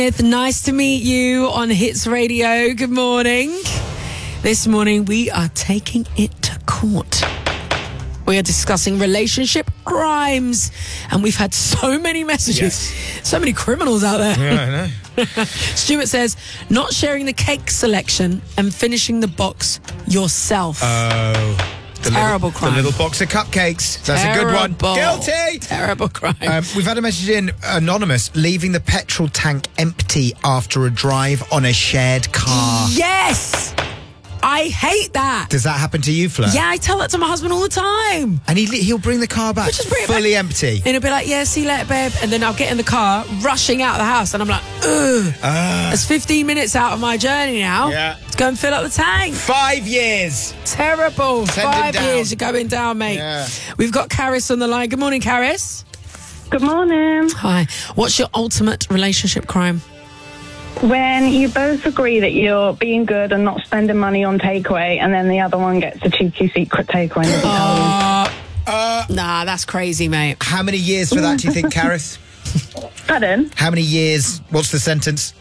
Nice to meet you on Hits Radio. Good morning. This morning we are taking it to court. We are discussing relationship crimes, and we've had so many messages, so many criminals out there. Yeah, I know. Stuart says, not sharing the cake selection and finishing the box yourself. Terrible crime. The little box of cupcakes. That's a good one. Guilty. Terrible crime. We've had a message in, anonymous, leaving the petrol tank empty after a drive on a shared car. Yes! I hate that. Does that happen to you, Fleur? Yeah, I tell that to my husband all the time. And he'll bring the car back fully empty. And he'll be like, yeah, see you later, babe. And then I'll get in the car, rushing out of the house. And I'm like, ugh. That's 15 minutes out of my journey now. Yeah. Let's go and fill up the tank. 5 years. Terrible. Send 5 him down. years, you're going down, mate. Yeah. We've got Caris on the line. Good morning, Caris. Good morning. Hi. What's your ultimate relationship crime? When you both agree that you're being good and not spending money on takeaway, and then the other one gets a cheeky secret takeaway. Nah, that's crazy, mate. How many years for that, do you think, Caris? Pardon? How many years? What's the sentence?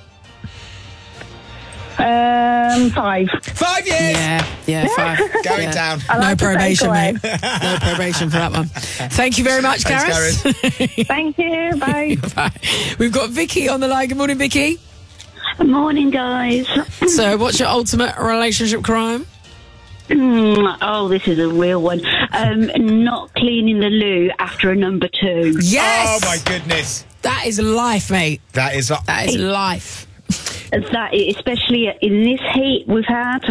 5. 5 years! Yeah, 5. Going down. I No like the probation, takeaway. mate. No probation for that one. Thank you very much, Thanks, Caris. Thank you. Bye. Bye. We've got Vicky on the line. Good morning, Vicky. Good morning, guys. So, what's your ultimate relationship crime? Oh, this is a real one. Not cleaning the loo after a number 2. Yes! Oh, my goodness. That is life, mate. That is life. That, especially in this heat we've had.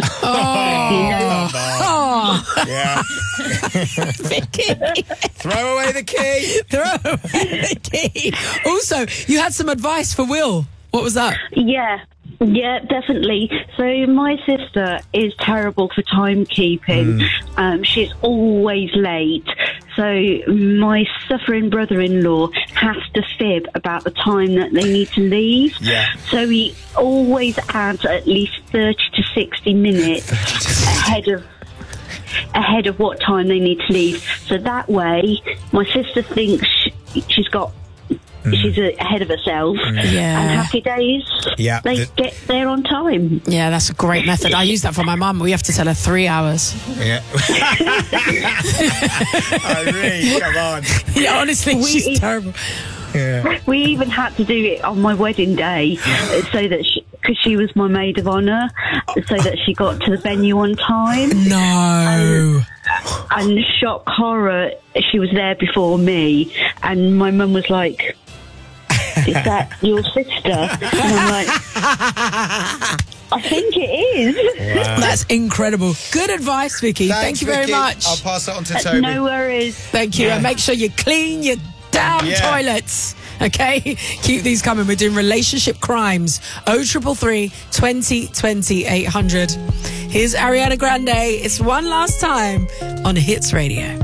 Yeah. Vicky. Throw away the key. Throw away the key. Also, you had some advice for Will. What was that? Yeah, definitely. So my sister is terrible for timekeeping. She's always late. So my suffering brother-in-law has to fib about the time that they need to leave. Yeah. So he always adds at least 30 to 60 minutes ahead of what time they need to leave. So that way, my sister thinks she's ahead of herself. Yeah. And happy days. Yeah. They get there on time. Yeah, that's a great method. I use that for my mum. We have to tell her 3 hours. Yeah. Irene, come on. Yeah, honestly, she's terrible. Yeah. We even had to do it on my wedding day so that because she was my maid of honour, so that she got to the venue on time. No. And the shock horror, she was there before me, and my mum was like, is that your sister? And I'm like, I think it is. Wow. That's incredible. Good advice, Vicky. Thank you very Vicky. much. I'll pass it on to Toby. No worries. Thank you. And make sure you clean your damn toilets. Okay? Keep these coming. We're doing relationship crimes. 0333 20 20 800. Here's Ariana Grande. It's One Last Time on Hits Radio.